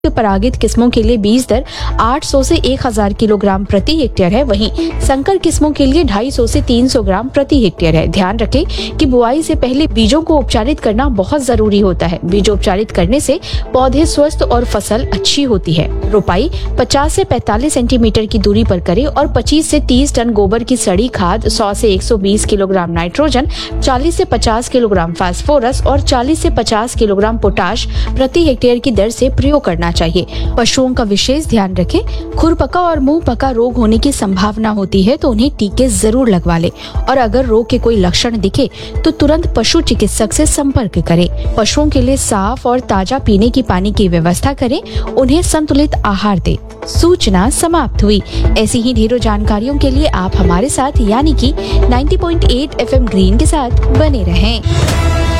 परागित किस्मों के लिए बीज दर 800 से 1000 किलोग्राम प्रति हेक्टेयर है, वहीं संकर किस्मों के लिए 250 से 300 ग्राम प्रति हेक्टेयर है। ध्यान रखें कि बुआई से पहले बीजों को उपचारित करना बहुत जरूरी होता है। बीजोपचारित करने से पौधे स्वस्थ और फसल अच्छी होती है। रोपाई 50 से 45 सेंटीमीटर की दूरी पर करें और 25 से 30 टन गोबर की सड़ी खाद, 100 से 120 किलोग्राम नाइट्रोजन, 40 से 50 किलोग्राम फास्फोरस और 40 से 50 किलोग्राम पोटाश प्रति हेक्टेयर की दर से प्रयोग करना चाहिए। पशुओं का विशेष ध्यान रखें। खुरपका और मुंह पका रोग होने की संभावना होती है तो उन्हें टीके जरूर लगवा लें और अगर रोग के कोई लक्षण दिखे तो तुरंत पशु चिकित्सक से संपर्क करें। पशुओं के लिए साफ और ताजा पीने की पानी की व्यवस्था करें, उन्हें संतुलित आहार दें। सूचना समाप्त हुई। ऐसी ही ढेरों जानकारियों के लिए आप हमारे साथ यानी कि 90.8 FM ग्रीन के साथ बने रहें।